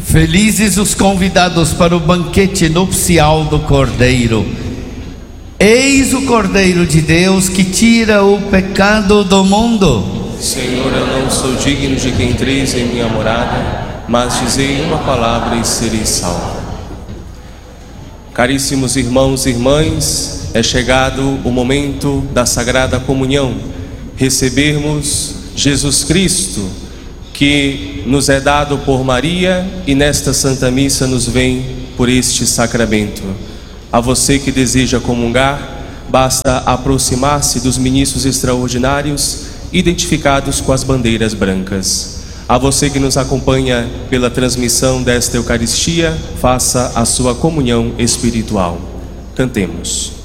Felizes os convidados para o banquete nupcial do Cordeiro. Eis o Cordeiro de Deus que tira o pecado do mundo. Senhor, eu não sou digno de que entreis em minha morada, mas dizei uma palavra e serei salvo. Caríssimos irmãos e irmãs, é chegado o momento da Sagrada Comunhão, recebermos Jesus Cristo, que nos é dado por Maria e nesta Santa Missa nos vem por este sacramento. A você que deseja comungar, basta aproximar-se dos ministros extraordinários identificados com as bandeiras brancas. A você que nos acompanha pela transmissão desta Eucaristia, faça a sua comunhão espiritual. Cantemos.